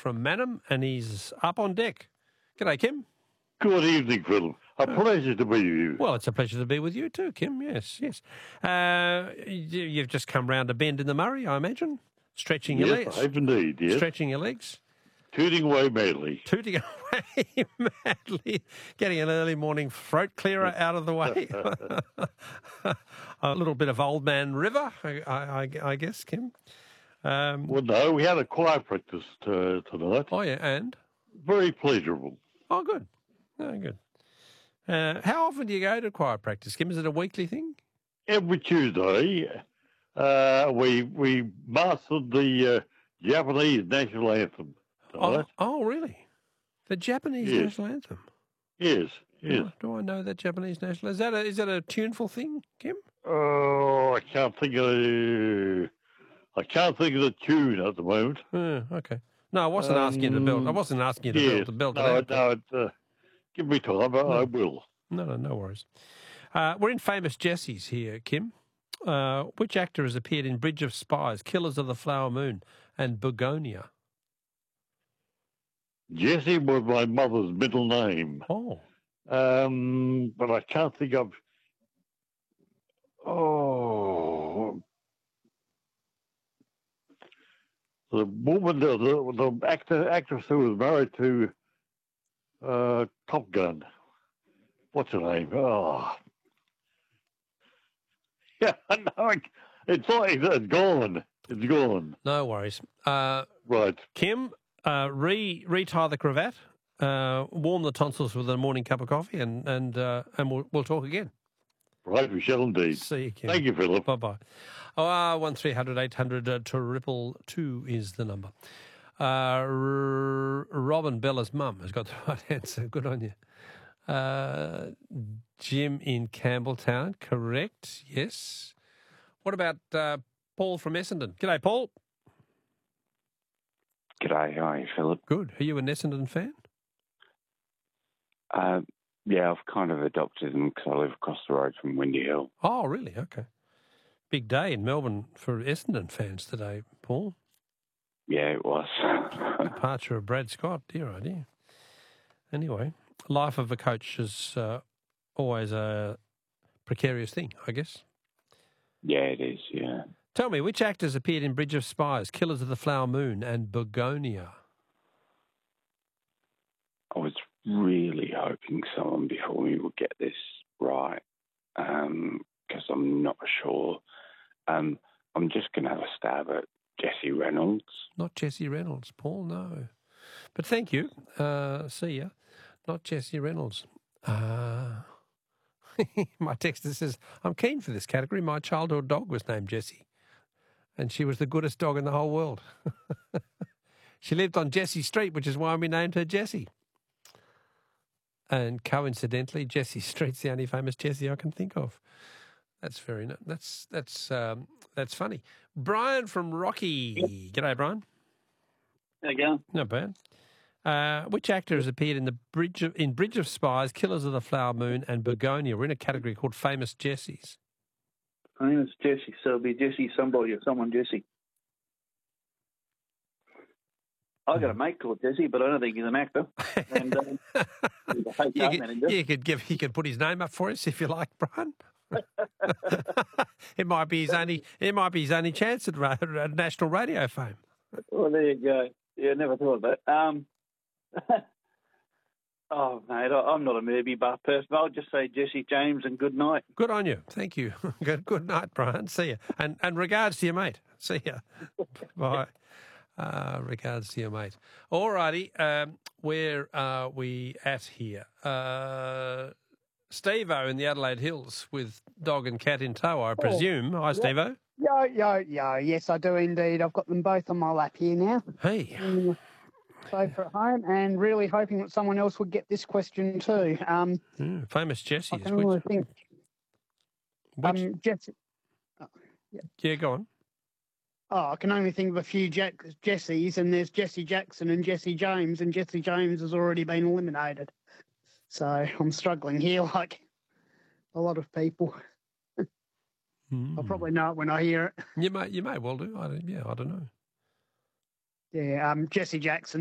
from Mannum, and he's up on deck. G'day, Kim. Good evening, Phil. A pleasure to be with you. Well, it's a pleasure to be with you too, Kim. Yes. You've just come round a bend in the Murray, I imagine, stretching your legs. Yes, I have indeed, yes. Stretching your legs. Tooting away madly. Tooting away madly. Getting an early morning throat clearer out of the way. A little bit of Old Man River, I guess, Kim. Well, no, we had a choir practice tonight. Oh, yeah, and? Very pleasurable. Oh, good. Oh, good. How often do you go to choir practice, Kim? Is it a weekly thing? Every Tuesday, we mastered the Japanese national anthem tonight. Oh, really? The Japanese national anthem? Yes. Do I know that Japanese national? Is that a tuneful thing, Kim? Oh, I can't think of the tune at the moment. Okay. No, I wasn't asking you to build. I wasn't asking you to build it out. No, give me time. I will. No worries. We're in Famous Jessies here, Kim. Which actor has appeared in Bridge of Spies, Killers of the Flower Moon, and Begonia? Jessie was my mother's middle name. Oh. But I can't think of... The woman, the actress who was married to Top Gun. What's her name? Oh. Yeah, no, it's gone. It's gone. No worries. Right. Kim, retie the cravat, warm the tonsils with a morning cup of coffee, and we'll talk again. Right, we shall indeed. See you, Kim. Thank you, Philip. Bye-bye. 1300 800 222 is the number. Robin Bella's mum has got the right answer. Good on you. Jim in Campbelltown, correct, yes. What about Paul from Essendon? G'day, Paul. G'day, how are you, Philip? Good. Are you an Essendon fan? Yeah, I've kind of adopted them because I live across the road from Windy Hill. Oh, really? Okay. Big day in Melbourne for Essendon fans today, Paul. Yeah, it was. Departure of Brad Scott, dear idea. Anyway, life of a coach is always a precarious thing, I guess. Yeah, it is, yeah. Tell me, which actors appeared in Bridge of Spies, Killers of the Flower Moon, and Begonia? I was really hoping someone before me would get this right because I'm not sure. I'm just going to have a stab at Jessie Reynolds. Not Jessie Reynolds, Paul, no. But thank you. See ya. Not Jessie Reynolds. My texter says, I'm keen for this category. My childhood dog was named Jessie, and she was the goodest dog in the whole world. She lived on Jessie Street, which is why we named her Jessie. And coincidentally, Jessie Street's the only famous Jessie I can think of. That's that's funny. Brian from Rocky. G'day, Brian. How you going? Not bad. Which actor has appeared in Bridge of Spies, Killers of the Flower Moon, and Begonia? We're in a category called Famous Jessies. Famous Jessie, so it'll be Jessie somebody or someone Jessie. I got a mate called Jessie, but I don't think he's an actor. And you could put his name up for us if you like, Brian. It might be his only chance at national radio fame. Well, there you go. Yeah, never thought of that. Oh, mate, I'm not a movie buff person. I'll just say Jesse James and good night. Good on you. Thank you. Good night, Brian. See you. And regards to your mate. See you. Bye. Regards to your mate. All righty. Where are we at here? Steve-O in the Adelaide Hills with dog and cat in tow, I presume. Hi, Steve-O. Yo. Yes, I do indeed. I've got them both on my lap here now. Hey. Both at home, and really hoping that someone else would get this question too. Famous Jessie. I can only think. Jessie. Yeah, go on. Oh, I can only think of a few Jessies, and there's Jessie Jackson and Jessie James, and Jessie James has already been eliminated. So I'm struggling here like a lot of people. I'll probably know it when I hear it. You may well do. I don't know. Yeah, Jessie Jackson.